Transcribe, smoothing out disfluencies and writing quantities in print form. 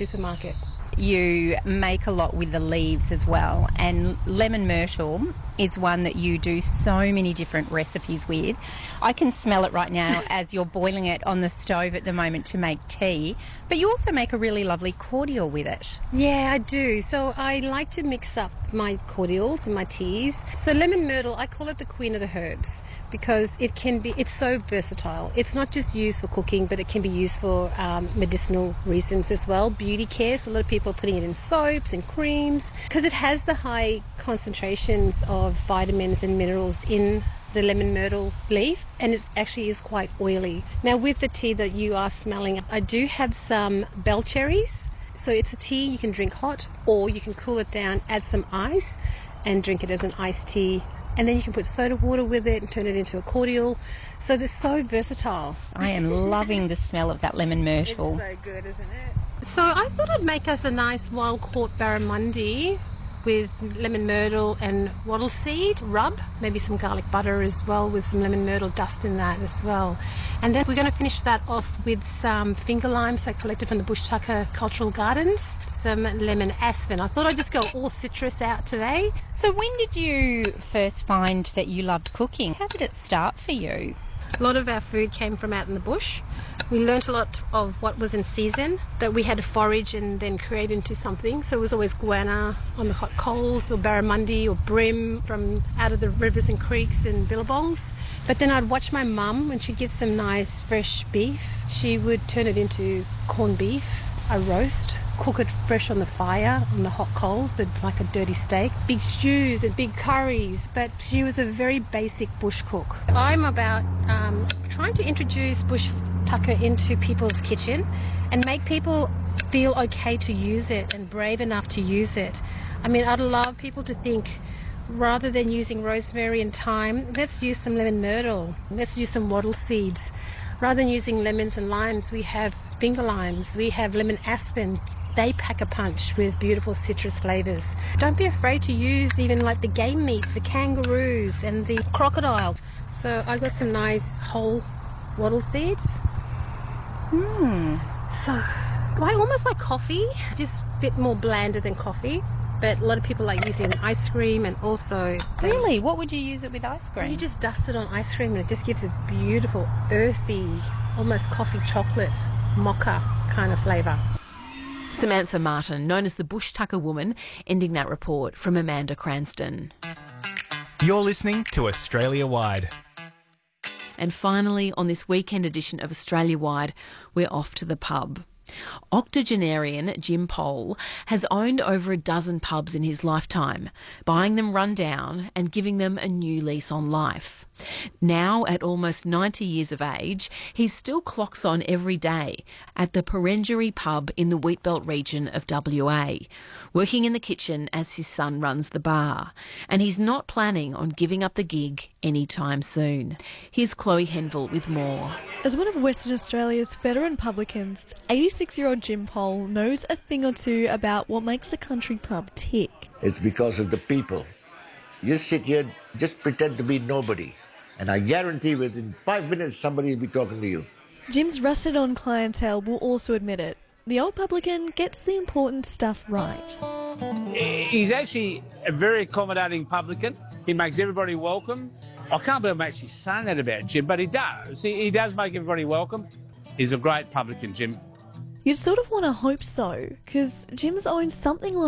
supermarket. You make a lot with the leaves as well, and lemon myrtle is one that you do so many different recipes with. I can smell it right now as you're boiling it on the stove at the moment to make tea, but you also make a really lovely cordial with it. Yeah, I do. So I like to mix up my cordials and my teas. So lemon myrtle, I call it the queen of the herbs because it's so versatile. It's not just used for cooking, but it can be used for medicinal reasons as well. Beauty care, so a lot of people are putting it in soaps and creams because it has the high concentrations of vitamins and minerals in the lemon myrtle leaf, and it actually is quite oily. Now with the tea that you are smelling, I do have some bell cherries. So it's a tea you can drink hot, or you can cool it down, add some ice and drink it as an iced tea. And then you can put soda water with it and turn it into a cordial. So they're so versatile. I am loving the smell of that lemon myrtle. It's so good, isn't it? So I thought I'd make us a nice wild-caught barramundi with lemon myrtle and wattle seed rub, maybe some garlic butter as well with some lemon myrtle dust in that as well. And then we're going to finish that off with some finger limes I collected from the Bush Tucker Cultural Gardens, some lemon aspen. I thought I'd just go all citrus out today. So when did you first find that you loved cooking? How did it start for you? A lot of our food came from out in the bush. We learnt a lot of what was in season that we had to forage and then create into something. So it was always guana on the hot coals or barramundi or bream from out of the rivers and creeks and billabongs. But then I'd watch my mum when she'd get some nice fresh beef. She would turn it into corned beef, a roast, cook it fresh on the fire, on the hot coals, like a dirty steak. Big stews and big curries, but she was a very basic bush cook. I'm about trying to introduce Bush Tucker into people's kitchen and make people feel okay to use it and brave enough to use it. I mean, I'd love people to think, rather than using rosemary and thyme, let's use some lemon myrtle, let's use some wattle seeds. Rather than using lemons and limes, we have finger limes, we have lemon aspen. They pack a punch with beautiful citrus flavours. Don't be afraid to use even like the game meats, the kangaroos and the crocodile. So I got some nice whole wattle seeds. So almost like coffee, just a bit more blander than coffee. But a lot of people like using ice cream and also... Really? What would you use it with ice cream? You just dust it on ice cream and it just gives this beautiful, earthy, almost coffee chocolate, mocha kind of flavour. Samantha Martin, known as the Bush Tucker Woman, ending that report from Amanda Cranston. You're listening to Australia Wide. And finally, on this weekend edition of Australia Wide, we're off to the pub. Octogenarian Jim Pole has owned over a dozen pubs in his lifetime, buying them run down and giving them a new lease on life. Now, at almost 90 years of age, he still clocks on every day at the Perengerie pub in the Wheatbelt region of WA, working in the kitchen as his son runs the bar. And he's not planning on giving up the gig anytime soon. Here's Chloe Henville with more. As one of Western Australia's veteran publicans, 86-year-old Jim Pole knows a thing or two about what makes a country pub tick. It's because of the people. You sit here, just pretend to be nobody, and I guarantee within 5 minutes somebody will be talking to you. Jim's rusted-on clientele will also admit it. The old publican gets the important stuff right. He's actually a very accommodating publican. He makes everybody welcome. I can't believe I'm actually saying that about Jim, but he does. He does make everybody welcome. He's a great publican, Jim. You'd sort of want to hope so, because Jim's owned something like